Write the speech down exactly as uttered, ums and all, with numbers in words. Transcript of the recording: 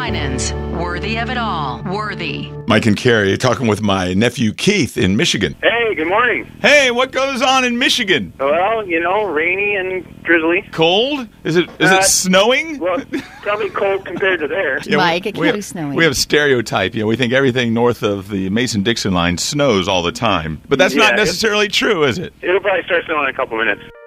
Winans. Worthy of it all. Worthy. Mike and Carrie talking with my nephew Keith in Michigan. Hey, good morning. Hey, what goes on in Michigan? Well, you know, rainy and drizzly. Cold? Is it is Uh, it snowing? Well, probably cold compared to there. Yeah, Mike, it we can't have, be snowing. We have a stereotype. You know, we think everything north of the Mason-Dixon line snows all the time. But that's not Yeah, necessarily true, is it? It'll probably start snowing in a couple minutes.